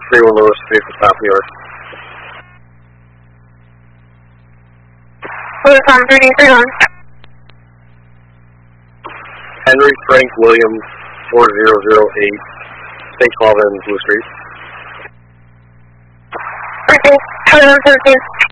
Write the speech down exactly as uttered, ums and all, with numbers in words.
three one Lewis, vehicle stop New York. Lewis on three three one. Henry Frank William, four zero zero eight, Saint Clovis, Blue Street. Okay, seven one seven two.